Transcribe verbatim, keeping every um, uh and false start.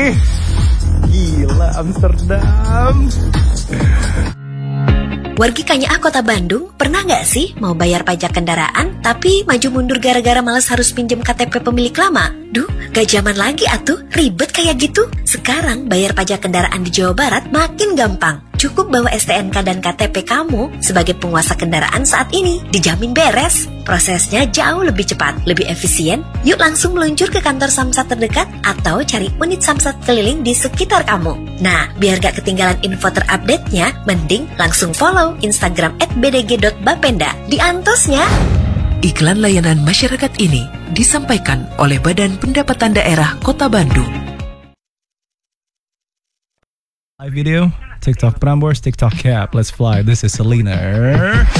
Gila Amsterdam. Wargi Kanyaa Kota Bandung, pernah nggak sih mau bayar pajak kendaraan tapi maju mundur gara-gara malas harus pinjem K T P pemilik lama? Duh, gak zaman lagi atuh, ribet kayak gitu. Sekarang bayar pajak kendaraan di Jawa Barat makin gampang. Cukup bawa S T N K dan K T P kamu sebagai penguasa kendaraan saat ini, dijamin beres. Prosesnya jauh lebih cepat, lebih efisien. Yuk langsung meluncur ke kantor Samsat terdekat atau cari unit Samsat keliling di sekitar kamu. Nah, biar gak ketinggalan info terupdate-nya, mending langsung follow Instagram at b d g dot bapenda. Diantosnya. Iklan layanan masyarakat ini disampaikan oleh Badan Pendapatan Daerah Kota Bandung. Live video, TikTok Prambors, TikTok Cap. Let's fly. This is Selena.